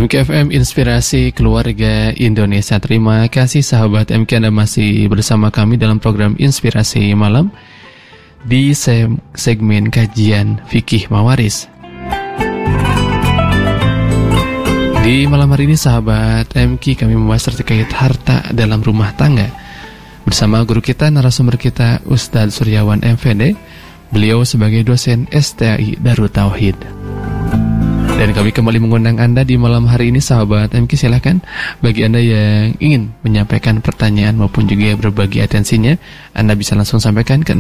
MKFM Inspirasi Keluarga Indonesia. Terima kasih sahabat MK, Anda masih bersama kami dalam program Inspirasi Malam di segmen kajian Fikih Mawaris. Di malam hari ini sahabat MK, kami membahas terkait harta dalam rumah tangga bersama guru kita, narasumber kita, Ustadz Suryawan MVD. Beliau sebagai dosen STAI Darut Tauhid. Dan kami kembali mengundang Anda di malam hari ini sahabat MK. Silahkan bagi Anda yang ingin menyampaikan pertanyaan maupun juga berbagi atensinya, Anda bisa langsung sampaikan ke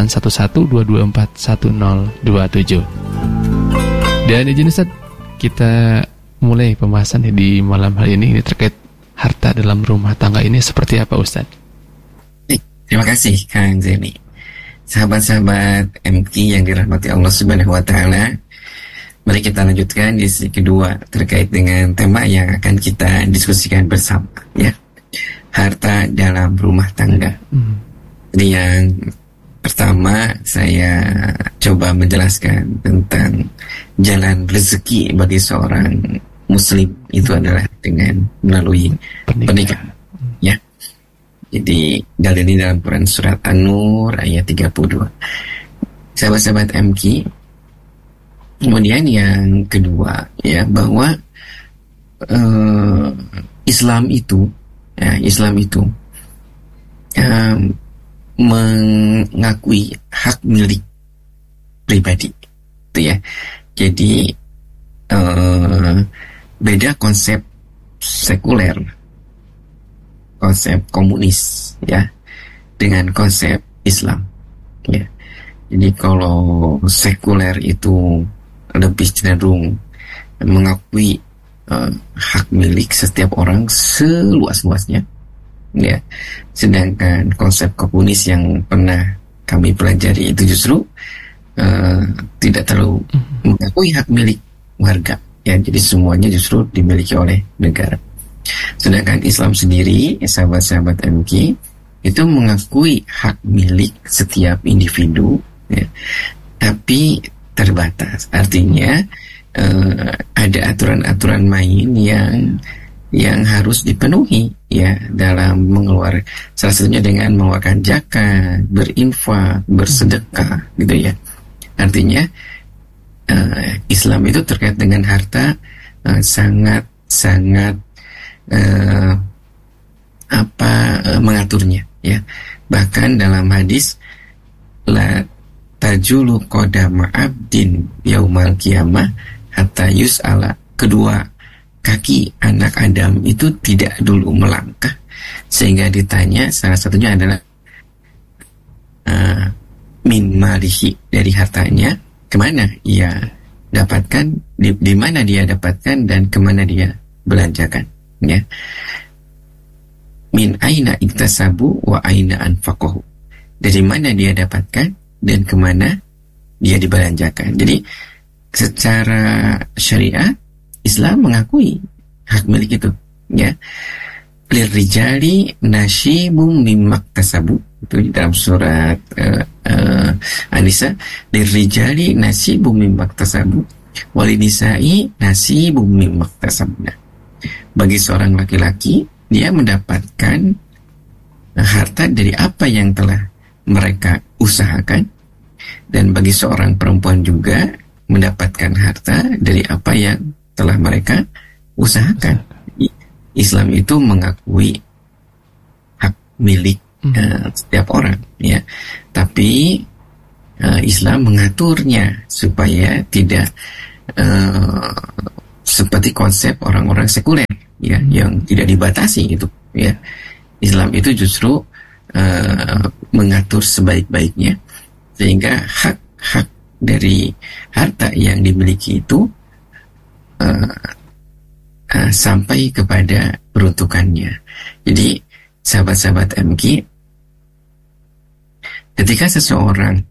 0811-224-1027. Dan izin Ustaz, kita mulai pembahasan di malam hari ini terkait harta dalam rumah tangga ini seperti apa Ustaz? Terima kasih Kang Zeni. Sahabat-sahabat MK yang dirahmati Allah Subhanahu wa Ta'ala, mari kita lanjutkan di sesi kedua terkait dengan tema yang akan kita diskusikan bersama, ya. Harta dalam rumah tangga. Jadi yang pertama saya coba menjelaskan tentang jalan rezeki bagi seorang muslim itu adalah dengan melalui pernikahan, ya. Jadi dalil ini dalam Quran surat An-Nur ayat 32. Sahabat-sahabat MK, kemudian yang kedua, ya, bahwa Islam itu mengakui hak milik pribadi, itu ya. Jadi beda konsep sekuler, konsep komunis, ya, dengan konsep Islam, ya. Jadi kalau sekuler itu lebih cenderung mengakui hak milik setiap orang seluas-luasnya, ya. Sedangkan konsep komunis yang pernah kami pelajari itu justru tidak terlalu mengakui hak milik warga, ya. Jadi semuanya justru dimiliki oleh negara. Sedangkan Islam sendiri, sahabat-sahabat MK, itu mengakui hak milik setiap individu, ya, tapi terbatas. Artinya ada aturan-aturan main yang harus dipenuhi, ya, dalam mengeluarkan, salah satunya dengan mengeluarkan zakat, berinfak, bersedekah, gitu ya. Artinya Islam itu terkait dengan harta sangat mengaturnya, ya. Bahkan dalam hadis la tajulu qadama abdin yaumal qiyamah hatta yus'ala, kedua kaki anak Adam itu tidak dulu melangkah sehingga ditanya, salah satunya adalah min malihi, dari hartanya, kemana ia dapatkan, di mana dia dapatkan dan kemana dia belanjakan, ya. Min aina iktasabu wa aina anfaqahu, dari mana dia dapatkan dan kemana dia dibelanjakan. Jadi secara syariat Islam mengakui hak milik itu, ya. Lirijali nasyibum mimmaktasabu, itu di dalam surat An-Nisa. Lirijali nasyibum mimmaktasabu walinisai nasyibum mimmaktasabna. Bagi seorang laki-laki, dia mendapatkan harta dari apa yang telah mereka usahakan, dan bagi seorang perempuan juga mendapatkan harta dari apa yang telah mereka usahakan. Islam itu mengakui hak milik setiap orang, ya. Tapi Islam mengaturnya supaya tidak seperti konsep orang-orang sekuler, ya, yang tidak dibatasi itu, ya. Islam itu justru mengatur sebaik-baiknya sehingga hak-hak dari harta yang dimiliki itu sampai kepada peruntukannya. Jadi sahabat-sahabat MK, ketika seseorang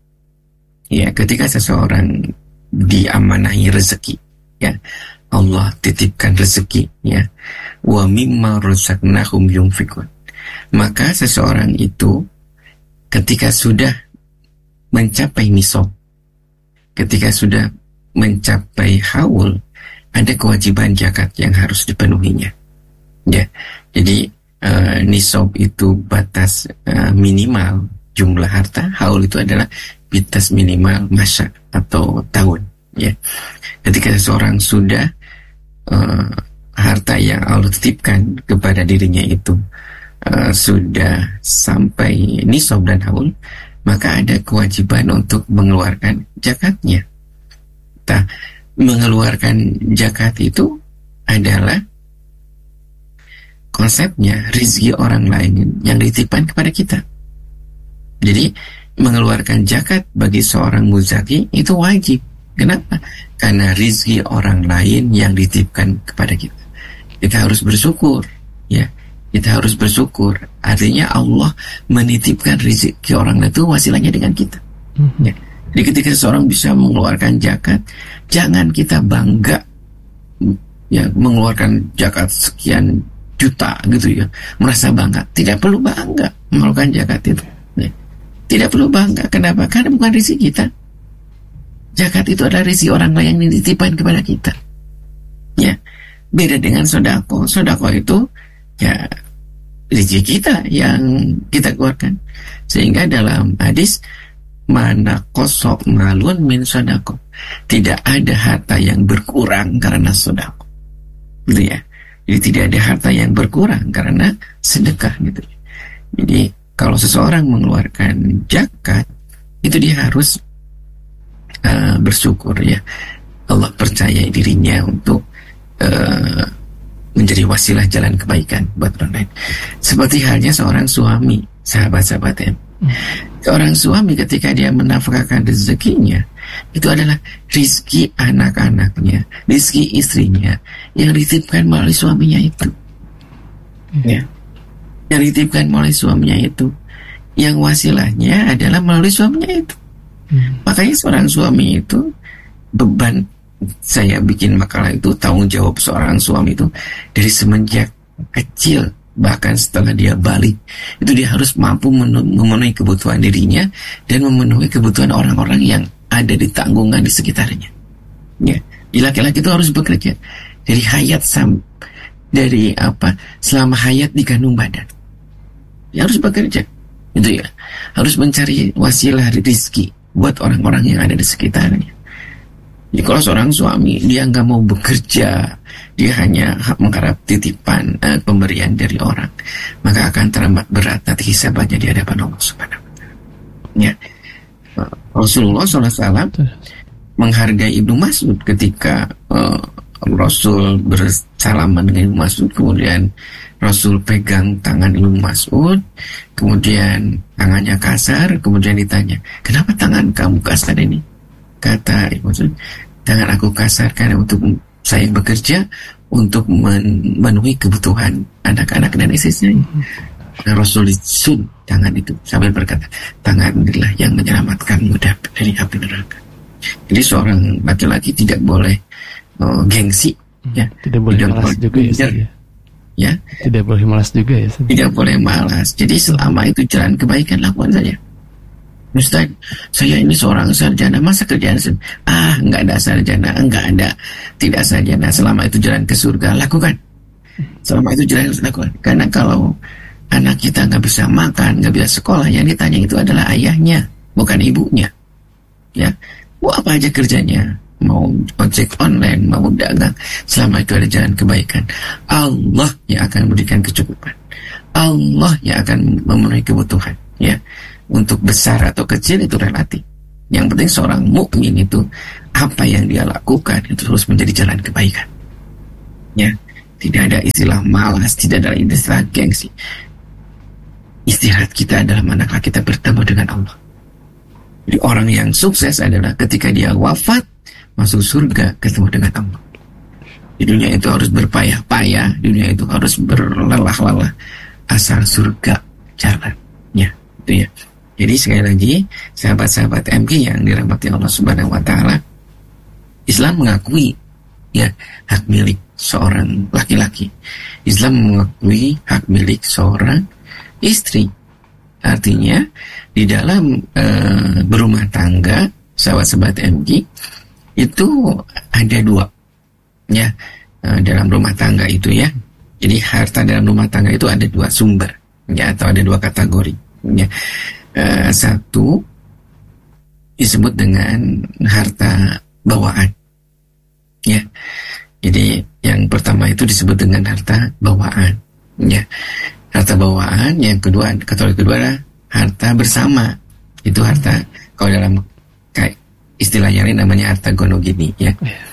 diamanahi rezeki, ya, Allah titipkan rezeki, ya, wa mimma razaqnahum yunfiqun, maka seseorang itu ketika sudah mencapai nisab, ketika sudah mencapai haul, ada kewajiban zakat yang harus dipenuhinya. Ya, jadi nisab itu batas minimal jumlah harta, haul itu adalah batas minimal masa atau tahun. Ya, ketika seseorang sudah harta yang Allah titipkan kepada dirinya itu sudah sampai nisab dan haul, maka ada kewajiban untuk mengeluarkan zakatnya. Nah, mengeluarkan zakat itu adalah konsepnya rezeki orang lain yang dititipkan kepada kita. Jadi mengeluarkan zakat bagi seorang muzaki itu wajib. Kenapa? Karena rezeki orang lain yang dititipkan kepada kita. Kita harus bersyukur, ya. Kita harus bersyukur. Artinya Allah menitipkan rezeki orang lain itu wasilahnya dengan kita. Ya. Jadi ketika seseorang bisa mengeluarkan zakat, jangan kita bangga, ya, mengeluarkan zakat sekian juta gitu ya, merasa bangga. Tidak perlu bangga mengeluarkan zakat itu. Ya. Tidak perlu bangga. Kenapa? Karena bukan rezeki kita. Zakat itu adalah rezeki orang lain yang dititipkan kepada kita. Ya, beda dengan sedekah. Sedekah itu ya rezeki kita yang kita keluarkan. Sehingga dalam hadis, mana kosok malun min sedekah, tidak ada harta yang berkurang karena sedekah. Gitu ya. Jadi tidak ada harta yang berkurang karena sedekah gitu. Jadi kalau seseorang mengeluarkan zakat, itu dia harus bersyukur, ya. Allah percaya dirinya untuk menjadi wasilah jalan kebaikan buat orang lain. Seperti halnya seorang suami, sahabat-sahabatnya. Seorang suami ketika dia menafkahkan rezekinya, itu adalah rizki anak-anaknya, rizki istrinya yang dititipkan melalui suaminya itu. Ya. Yang dititipkan melalui suaminya itu, yang wasilahnya adalah melalui suaminya itu. Makanya seorang suami itu beban, saya bikin makalah itu, tanggung jawab seorang suami itu dari semenjak kecil, bahkan setelah dia balik, itu dia harus mampu memenuhi kebutuhan dirinya dan memenuhi kebutuhan orang-orang yang ada di tanggungan di sekitarnya. Ya, laki-laki itu harus bekerja dari hayat selama hayat di kandung badan. Dia harus bekerja, itu ya, harus mencari wasilah rezeki buat orang-orang yang ada di sekitarnya. Jadi kalau seorang suami dia nggak mau bekerja, dia hanya mengharap titipan pemberian dari orang, maka akan teramat berat nanti hisabannya di hadapan Allah Subhanahu wa Ta'ala. Ya, Rasulullah SAW menghargai Ibnu Mas'ud ketika Rasul bersalaman dengan Ibnu Mas'ud, kemudian Rasul pegang tangan Ibnu Mas'ud, kemudian tangannya kasar, kemudian ditanya, kenapa tangan kamu kasar ini? Kata Ibnu Mas'ud, tangan aku kasar karena untuk saya bekerja untuk memenuhi kebutuhan anak-anak dan istrinya. Rasul sun tangan itu sambil berkata, tangan inilah yang menyelamatkanmu dari api neraka. Jadi seorang laki-laki tidak boleh gengsi, ya. Tidak boleh malas juga, ya. Tidak boleh malas juga, ya. Tidak boleh malas. Jadi selama itu jalan kebaikan, lakukan saja. Ustaz, saya ini seorang sarjana, masa kerjaan nggak ada sarjana, tidak sarjana. Selama itu jalan ke surga, lakukan. Selama itu jalan lakukan. Karena kalau anak kita nggak bisa makan, nggak bisa sekolah, yang ditanya itu adalah ayahnya, bukan ibunya. Ya, mau apa aja kerjanya, mau ojek online, mau dagang, selama itu ada jalan kebaikan, Allah yang akan memberikan kecukupan. Allah yang akan memenuhi kebutuhan, ya. Untuk besar atau kecil itu relatif. Yang penting seorang mukmin itu apa yang dia lakukan itu terus menjadi jalan kebaikan. Ya, tidak ada istilah malas, tidak ada istilah gengsi. Istirahat kita adalah manakala kita bertemu dengan Allah. Jadi orang yang sukses adalah ketika dia wafat masuk surga ketemu dengan Allah. Di dunia itu harus berpayah-payah, di dunia itu harus berlelah-lelah, asal surga jalannya. Itu ya. Jadi sekali lagi, sahabat-sahabat MK yang dirahmati Allah Subhanahu wa Ta'ala, Islam mengakui, ya, hak milik seorang laki-laki. Islam mengakui hak milik seorang istri. Artinya di dalam berumah tangga, sahabat-sahabat MK, itu ada dua. ya dalam rumah tangga itu ya. Jadi harta dalam rumah tangga itu ada dua sumber ya, atau ada dua kategori ya. Satu disebut dengan harta bawaan ya. Jadi yang pertama itu disebut dengan harta bawaan ya. Harta bawaan. Yang kedua, kategori kedua adalah harta bersama. Itu harta, kalau dalam kayak istilahnya ini namanya harta gonogini ya.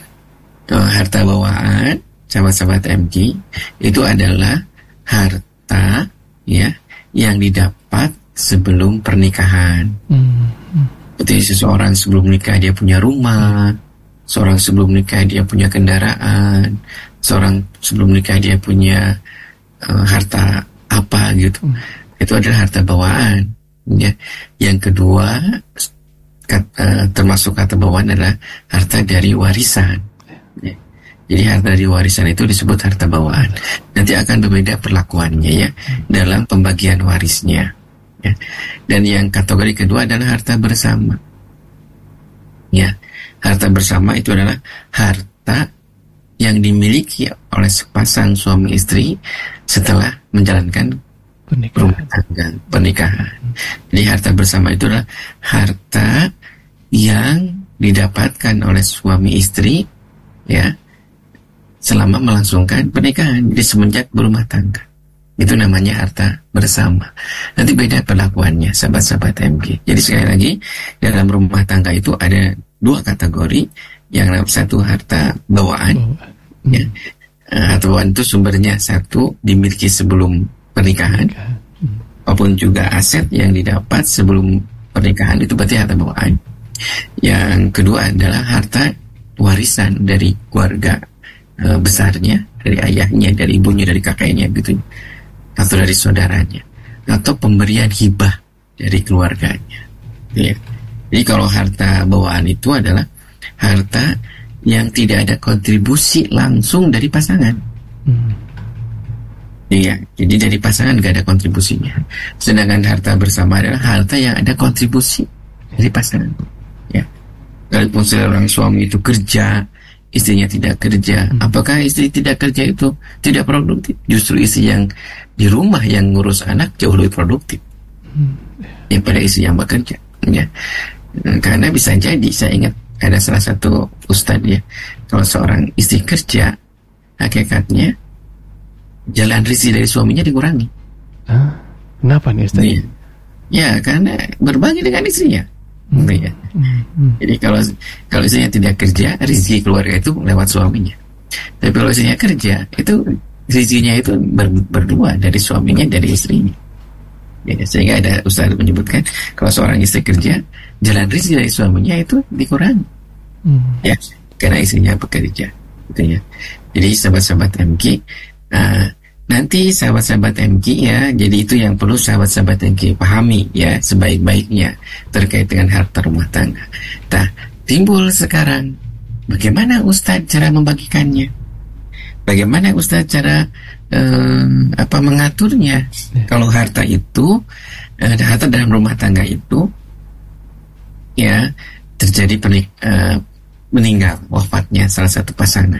Harta bawaan, sahabat-sahabat MG, itu adalah harta ya yang didapat sebelum pernikahan. Seperti seseorang sebelum nikah dia punya rumah, seorang sebelum nikah dia punya kendaraan, seorang sebelum nikah dia punya harta apa gitu. Itu adalah harta bawaan ya. Yang kedua termasuk harta bawaan adalah harta dari warisan ya. Jadi harta dari warisan itu disebut harta bawaan. Nanti akan berbeda perlakuannya ya dalam pembagian warisnya ya. Dan yang kategori kedua adalah harta bersama ya. Harta bersama itu adalah harta yang dimiliki oleh sepasang suami istri setelah menjalankan rumah tangga, pernikahan. Jadi harta bersama itu adalah harta yang didapatkan oleh suami istri ya selama melangsungkan pernikahan. Jadi semenjak berumah tangga. Itu namanya harta bersama. Nanti beda perlakuannya sahabat-sahabat MG. Jadi sekali lagi dalam rumah tangga itu ada dua kategori. Yang satu harta bawaan ya. Harta bawaan itu sumbernya satu dimiliki sebelum pernikahan, maupun juga aset yang didapat sebelum pernikahan, itu berarti harta bawaan. Yang kedua adalah harta warisan dari keluarga besarnya, dari ayahnya, dari ibunya, dari kakeknya gitu, atau dari saudaranya, atau pemberian hibah dari keluarganya ya. Jadi kalau harta bawaan itu adalah harta yang tidak ada kontribusi langsung dari pasangan. Iya, jadi dari pasangan gak ada kontribusinya. Sedangkan harta bersama adalah harta yang ada kontribusi dari pasangan. Ya, walaupun seorang suami itu kerja, istrinya tidak kerja, apakah istri tidak kerja itu tidak produktif? Justru istri yang di rumah yang ngurus anak jauh lebih produktif daripada istri yang bekerja. Ya, karena bisa jadi, saya ingat ada salah satu ustadz ya, kalau seorang istri kerja, hakikatnya jalan rezeki dari suaminya dikurangi. Kenapa nih ustadz? Ya, karena berbagi dengan istrinya. Ya. Jadi kalau istrinya tidak kerja, rezeki keluarga itu lewat suaminya. Tapi kalau istrinya kerja, itu rezekinya itu berdua, dari suaminya, dari istrinya. Ya, sehingga ada ustadz menyebutkan kalau seorang istri kerja, jalan rezeki dari suaminya itu dikurangi. Ya, karena istrinya bekerja gitu ya. Jadi sahabat-sahabat MG, nanti sahabat-sahabat MG ya, jadi itu yang perlu sahabat-sahabat MG pahami ya sebaik-baiknya terkait dengan harta rumah tangga. Nah, timbul sekarang, bagaimana Ustadz cara membagikannya? Bagaimana Ustadz cara mengaturnya? Kalau harta itu, harta dalam rumah tangga itu ya terjadi meninggal, wafatnya salah satu pasangan.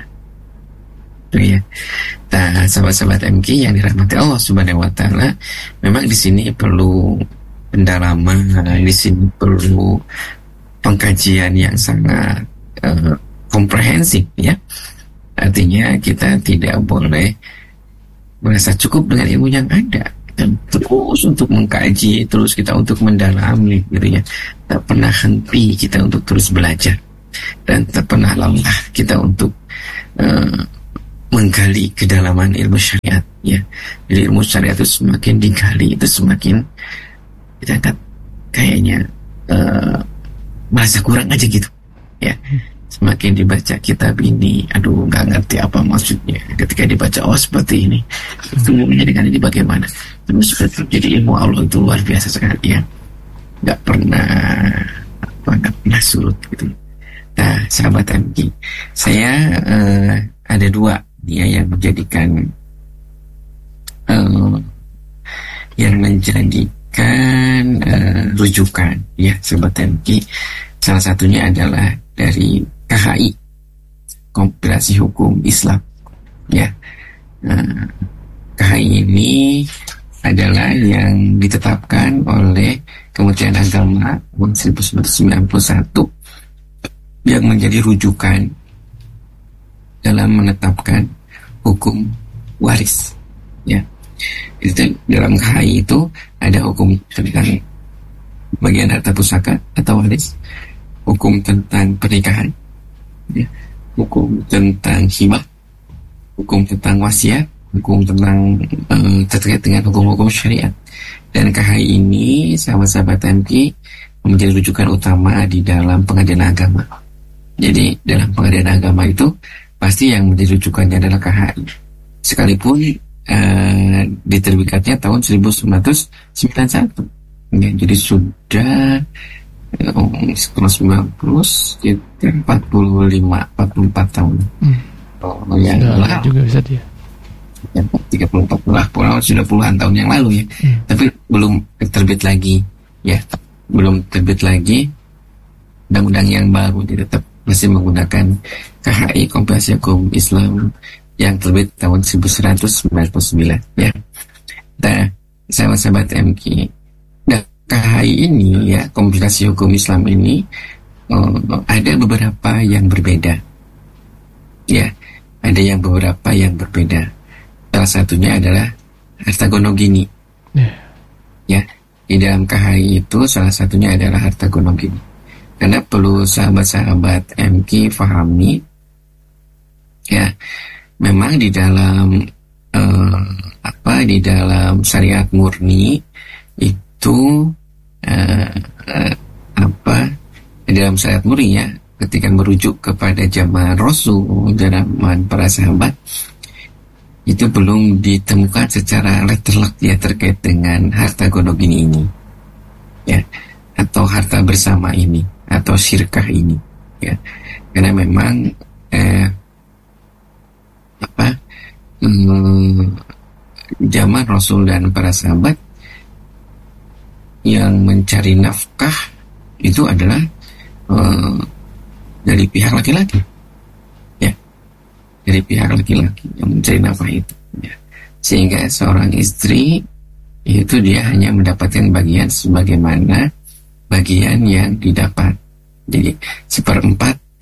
Ya. Nah, sahabat-sahabat MG yang dirahmati Allah Subhanahu wa taala, memang di sini perlu pendalaman, di sini perlu pengkajian yang sangat komprehensif ya. Artinya kita tidak boleh merasa cukup dengan ilmu yang ada, dan terus untuk mengkaji, terus kita untuk mendalami gitu ya. Tak pernah henti kita untuk terus belajar, dan tak pernah lelah kita untuk menggali kedalaman ilmu syariat ya. Jadi ilmu syariat itu semakin digali, itu semakin kita kayaknya merasa kurang aja gitu ya. Semakin dibaca kitab ini, aduh nggak ngerti apa maksudnya. Ketika dibaca, oh seperti ini, semuanya dengan ini bagaimana? Terus jadi ilmu Allah itu luar biasa sekali ya, nggak pernah surut gitu. Nah, sahabat MG, saya ada dua dia yang menjadikan rujukan ya sahabat MG. Salah satunya adalah dari KHI, kompilasi hukum Islam. Ya, KHI ini adalah yang ditetapkan oleh Kementerian Agama tahun 1991 yang menjadi rujukan dalam menetapkan hukum waris. Ya, itu dalam KHI itu ada hukum tentang bagian harta pusaka atau waris, hukum tentang pernikahan, ya, hukum tentang hibah, hukum tentang wasiat, hukum tentang terkait dengan hukum-hukum syariat. Dan KHI ini, sahabat-sahabat MK, menjadi rujukan utama di dalam pengadilan agama. Jadi dalam pengadilan agama itu pasti yang menjadi rujukannya adalah KHI. Sekalipun diterbitkannya tahun 1991. Ya, jadi sudah setelah 90 sekitar 44 tahun. Yang lalu juga bisa dia. 34 sudah puluhan tahun yang lalu ya. Tapi belum terbit lagi ya. Belum terbit lagi undang-undang yang baru, jadi tetap masih menggunakan KHI kompilasi hukum Islam yang terbit tahun 1999 ya. Nah, sahabat-sahabat MK, KHI ini ya, kompilasi hukum Islam ini ada beberapa yang berbeda. Ya, ada yang beberapa yang berbeda. Salah satunya adalah harta gonogini. Ya, di dalam KHI itu salah satunya adalah harta gonogini. Karena perlu sahabat-sahabat MK fahami, ya, memang di dalam di dalam syariat murni itu di dalam syariat murni ya, ketika merujuk kepada zaman Rasul, zaman para sahabat, itu belum ditemukan secara letterlock ya terkait dengan harta gonogini ini ya, atau harta bersama ini, atau syirkah ini ya. Karena memang zaman Rasul dan para sahabat yang mencari nafkah itu adalah dari pihak laki-laki ya, dari pihak laki-laki yang mencari nafkah itu ya. Sehingga seorang istri itu dia hanya mendapatkan bagian sebagaimana bagian yang didapat. Jadi 1/4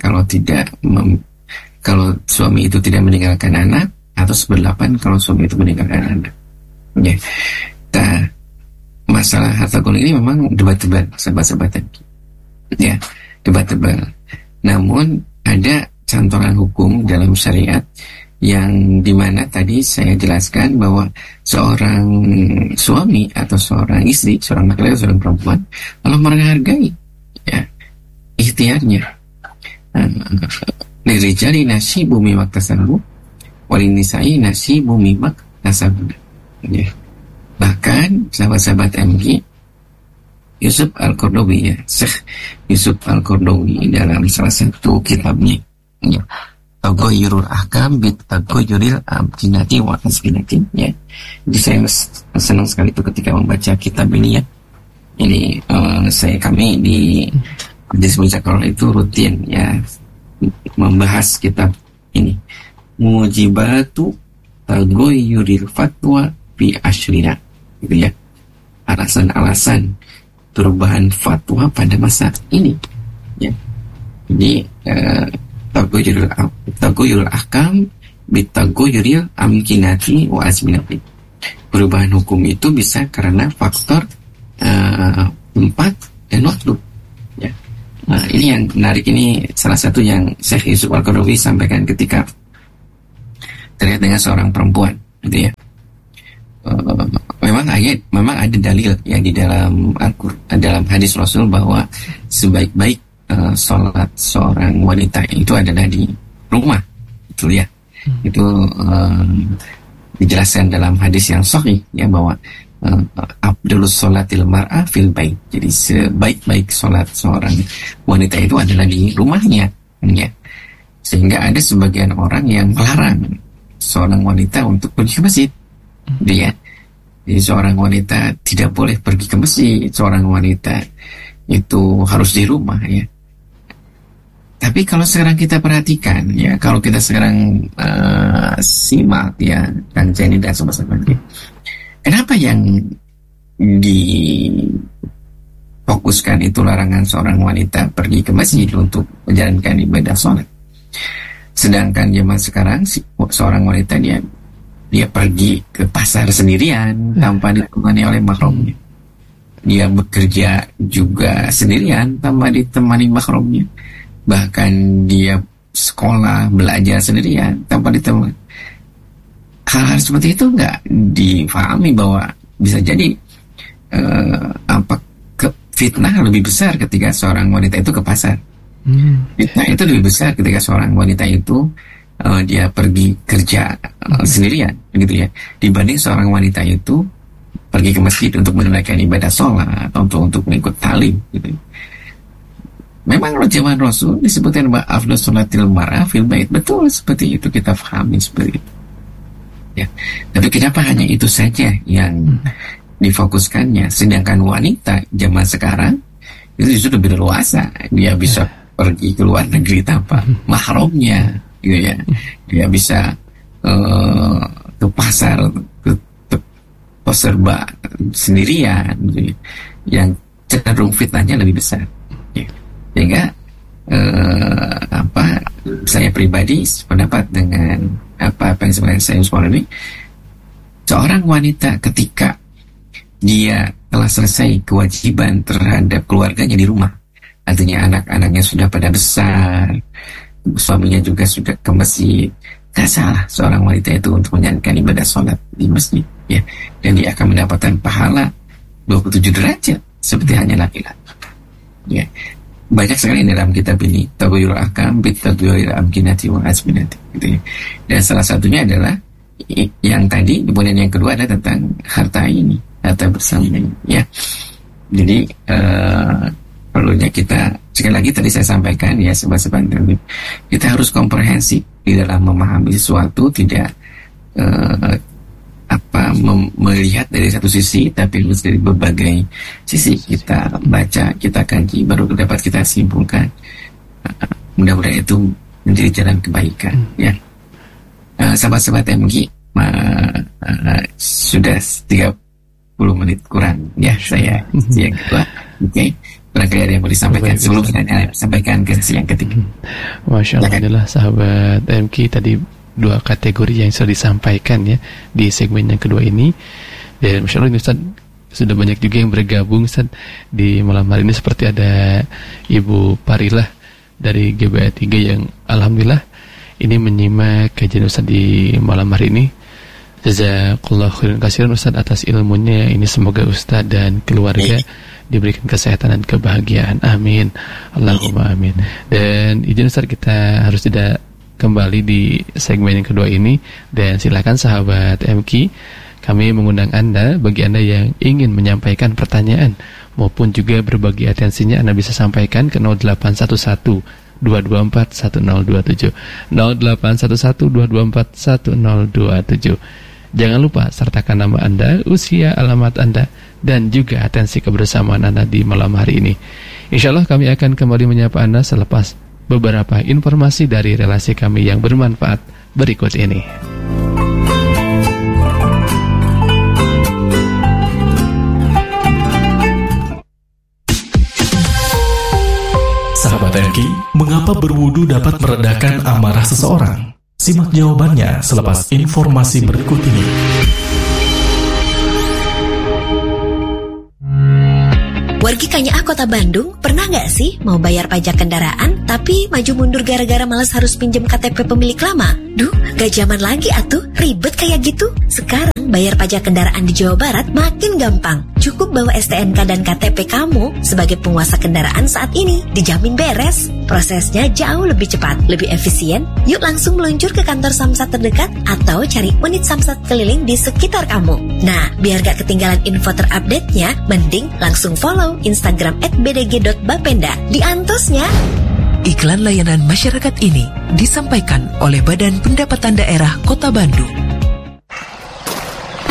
kalau suami itu tidak meninggalkan anak, atau 1/8 kalau suami itu meninggalkan anak ya. Nah, masalah harta gono ini memang debatable, sahabat-sahabat ya, debatable. Namun ada cantolan hukum dalam syariat yang dimana tadi saya jelaskan bahwa seorang suami atau seorang istri, seorang laki-laki, seorang perempuan, Allah menghargai ya ikhtiarnya. Lirijali nasibu mimma kasabu walinisai nasibu mimma kasabu ya. Bahkan sahabat-sahabat MG, Yusuf Al-Qaradawi ya, Syekh Yusuf Al-Qaradawi dalam salah satu kitabnya ya, Taghayyurul Ahkam Bitaghayyuril Amkinati wa Askinati ya. Jadi saya senang sekali itu ketika membaca kitab ini ya. Ini kami di Majelis Zakarul itu rutin ya membahas kitab ini, Mujibatu Taghayyuril Fatwa fi Ashrina gitu ya. Alasan-alasan perubahan fatwa pada masa ini ya. Jadi Taghayyurul Ahkam Bitaghayyuril Amkinati wa Azminati. Perubahan hukum itu bisa karena faktor tempat dan waktu ya. Nah, ini yang menarik, ini salah satu yang Syekh Yusuf Al-Qaradawi sampaikan ketika terkait dengan seorang perempuan gitu ya. Memang ada dalil ya di dalam dalam hadis Rasul bahwa sebaik-baik sholat seorang wanita itu adalah di rumah, itu ya. Itu dijelaskan dalam hadis yang sahih ya, bahwa Abdulus sholatil mar'ah fil bait. Jadi sebaik-baik sholat seorang wanita itu adalah di rumahnya ya. Sehingga ada sebagian orang yang melarang seorang wanita untuk pergi ke masjid. Dia, jadi seorang wanita tidak boleh pergi ke masjid, seorang wanita itu harus di rumah ya. Tapi kalau sekarang kita perhatikan ya, kalau kita sekarang simak ya, Kang Jenny dan sobat-sobat, kenapa yang difokuskan itu larangan seorang wanita pergi ke masjid untuk menjalankan ibadah sholat? Sedangkan zaman sekarang seorang wanita dia pergi ke pasar sendirian tanpa ditemani oleh mahramnya. Dia bekerja juga sendirian tanpa ditemani mahramnya. Bahkan dia sekolah, belajar sendirian tanpa ditemani. Hal-hal seperti itu nggak difahami bahwa bisa jadi fitnah lebih besar ketika seorang wanita itu ke pasar. Fitnah itu lebih besar ketika seorang wanita itu dia pergi kerja sendirian, gitu ya, dibanding seorang wanita itu pergi ke masjid untuk menunaikan ibadah sholat atau untuk mengikut talim, gitu. Memang zaman Rasul disebutkan bahwa afdal sholatil mar'ah fil bait, betul seperti itu, kita pahami seperti itu. Ya. Tapi kenapa hanya itu saja yang difokuskannya, sedangkan wanita zaman sekarang itu justru lebih leluasa, dia bisa pergi ke luar negeri tanpa mahramnya, gitu ya. Dia bisa ke pasar, ke serba sendirian, gitu ya. Yang cenderung fitnahnya lebih besar. Ya. Sehingga saya pribadi pendapat dengan apa yang sebenarnya saya usul ini, seorang wanita ketika dia telah selesai kewajiban terhadap keluarganya di rumah, artinya anak-anaknya sudah pada besar, suaminya juga sudah ke masjid, gak salah seorang wanita itu untuk menjalankan ibadah sholat di masjid, ya, dan dia akan mendapatkan pahala 27 derajat seperti hanya laki-laki, ya. Banyak sekali dalam kitab ini Taghayyurul Ahkam bitaghayyuril amkinati wa azminati, gitu ya. Dan salah satunya adalah yang tadi, kemudian yang kedua ada tentang harta ini, harta bersama ini, ya. Jadi perlunya kita, sekali lagi tadi saya sampaikan ya, sobat-sobat, kita harus komprehensif di dalam memahami sesuatu, tidak melihat dari satu sisi, tapi harus dari berbagai sisi kita baca, kita kaji, baru dapat kita simpulkan. Mudah-mudahan itu menjadi jalan kebaikan, ya. Sahabat-sahabat MG, sudah 30 menit kurang ya saya yang kedua. Oke. Barangkali ada yang mau disampaikan sebelum saya sampaikan ke sesi yang ketiga. Masya Allah, sahabat MG, tadi 2 kategori yang sudah disampaikan ya di segmen yang kedua ini. Dan Masya Allah, Ustaz, sudah banyak juga yang bergabung, Ustaz, di malam hari ini. Seperti ada Ibu Parilah dari GBA 3 yang alhamdulillah ini menyimak kajian Ustaz di malam hari ini. Jazakallah khairan katsiran Ustaz atas ilmunya ini. Semoga Ustaz dan keluarga diberikan kesehatan dan kebahagiaan. Amin. Allahumma amin. Dan izin Ustaz, kita harus tidak kembali di segmen yang kedua ini. Dan silakan sahabat MK, kami mengundang Anda, bagi Anda yang ingin menyampaikan pertanyaan maupun juga berbagi atensinya, Anda bisa sampaikan ke 0811 224 1027 0811 224 1027. Jangan lupa sertakan nama Anda, usia, alamat Anda, dan juga atensi kebersamaan Anda di malam hari ini. Insya Allah kami akan kembali menyapa Anda selepas beberapa informasi dari relasi kami yang bermanfaat berikut ini. Sahabat MK, mengapa berwudu dapat meredakan amarah seseorang? Simak jawabannya selepas informasi berikut ini. Wargi Kanyaah Kota Bandung, pernah nggak sih mau bayar pajak kendaraan tapi maju mundur gara-gara malas harus pinjam KTP pemilik lama? Duh, gak zaman lagi atuh, ribet kayak gitu. Sekarang bayar pajak kendaraan di Jawa Barat makin gampang. Cukup bawa STNK dan KTP kamu sebagai penguasa kendaraan saat ini, dijamin beres. Prosesnya jauh lebih cepat, lebih efisien. Yuk langsung meluncur ke kantor Samsat terdekat atau cari unit Samsat keliling di sekitar kamu. Nah, biar gak ketinggalan info terupdate-nya, mending langsung follow Instagram @bdg.bapenda. Diantosnya. Iklan layanan masyarakat ini disampaikan oleh Badan Pendapatan Daerah Kota Bandung.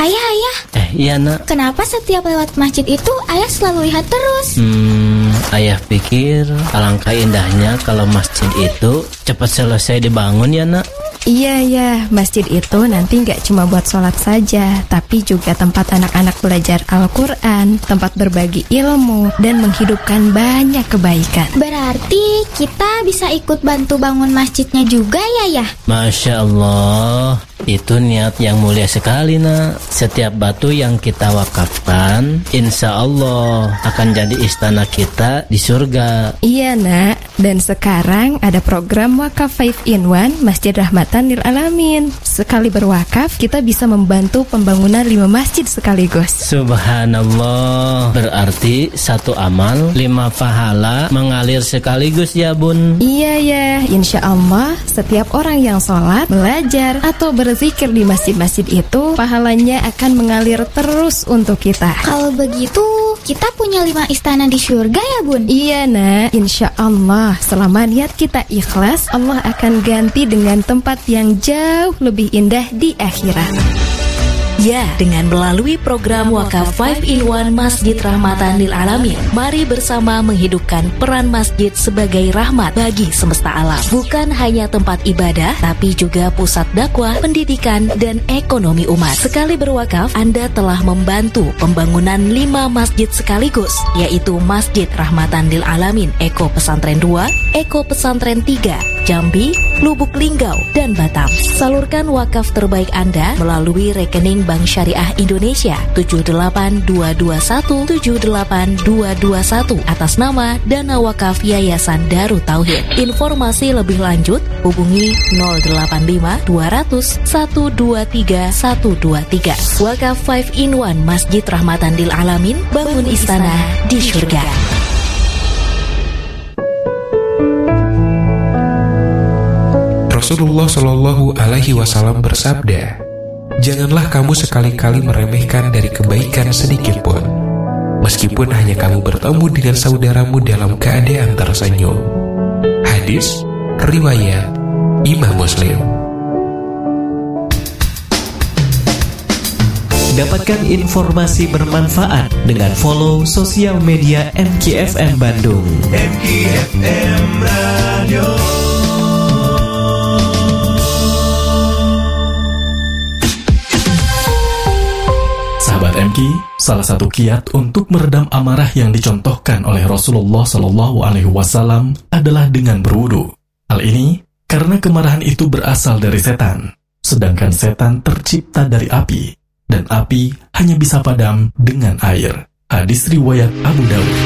Ayah. Iya nak. Kenapa setiap lewat masjid itu ayah selalu lihat terus? Ayah pikir alangkah indahnya kalau masjid itu cepat selesai dibangun ya nak. Iya, masjid itu nanti nggak cuma buat sholat saja, tapi juga tempat anak-anak belajar Al-Quran, tempat berbagi ilmu, dan menghidupkan banyak kebaikan. Berarti kita bisa ikut bantu bangun masjidnya juga ya? Masya Allah, itu niat yang mulia sekali nak. Setiap batu yang kita wakafkan, insya Allah akan jadi istana kita di surga. Iya nak, dan sekarang ada program Wakaf 5-in-1 Masjid Rahmatan Lil Alamin. Sekali berwakaf, kita bisa membantu pembangunan 5 masjid sekaligus. Subhanallah, berarti satu amal 5 pahala mengalir sekaligus ya bun. Iya ya, insya Allah setiap orang yang sholat, belajar, atau berzikir di masjid-masjid itu, pahalanya akan mengalir terus untuk kita. Kalau begitu, kita punya 5 istana di surga ya bun? Iya nak, insya Allah selama niat kita ikhlas, Allah akan ganti dengan tempat yang jauh lebih indah di akhirat. Ya, dengan melalui program Wakaf 5-in-1 Masjid Rahmatan Lil Alamin, mari bersama menghidupkan peran masjid sebagai rahmat bagi semesta alam. Bukan hanya tempat ibadah, tapi juga pusat dakwah, pendidikan, dan ekonomi umat. Sekali berwakaf, Anda telah membantu pembangunan 5 masjid sekaligus, yaitu Masjid Rahmatan Lil Alamin Eko Pesantren 2, Eko Pesantren 3, Jambi, Lubuk Linggau, dan Batam. Salurkan wakaf terbaik Anda melalui rekening Bank Syariah Indonesia 78221782221 atas nama Dana Wakaf Yayasan Darut Tauhid. Informasi lebih lanjut hubungi 085 200 123 123. Wakaf 5-in-1 Masjid Rahmatan Lil Alamin, bangun istana di surga. Rasulullah Shallallahu Alaihi Wasallam bersabda, "Janganlah kamu sekali-kali meremehkan dari kebaikan sedikit pun, meskipun hanya kamu bertemu dengan saudaramu dalam keadaan tersenyum." Hadis riwayat Imam Muslim. Dapatkan informasi bermanfaat dengan follow sosial media MKFM Bandung. MKFM Radio. Sahabat MK, salah satu kiat untuk meredam amarah yang dicontohkan oleh Rasulullah SAW adalah dengan berwudu. Hal ini karena kemarahan itu berasal dari setan, sedangkan setan tercipta dari api, dan api hanya bisa padam dengan air. Hadis riwayat Abu Dawud.